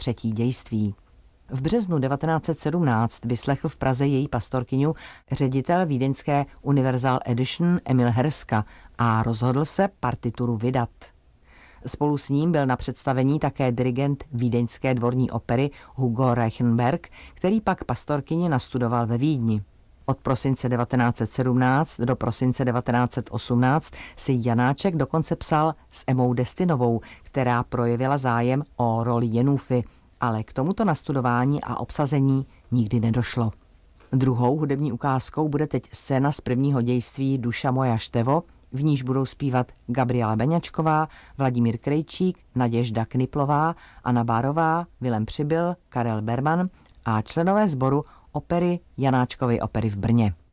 třetí dějství. V březnu 1917 vyslechl v Praze její pastorkyňu ředitel vídeňské Universal Edition Emil Herska a rozhodl se partituru vydat. Spolu s ním byl na představení také dirigent vídeňské dvorní opery Hugo Reichenberg, který pak pastorkyni nastudoval ve Vídni. Od prosince 1917 do prosince 1918 si Janáček dokonce psal s Emou Destinovou, která projevila zájem o roli Jenůfy, ale k tomuto nastudování a obsazení nikdy nedošlo. Druhou hudební ukázkou bude teď scéna z prvního dějství Duša moja Števo, v níž budou zpívat Gabriela Beňačková, Vladimír Krejčík, Naděžda Kniplová, Anna Bárová, Vilém Přibyl, Karel Berman a členové sboru opery Janáčkovy opery v Brně.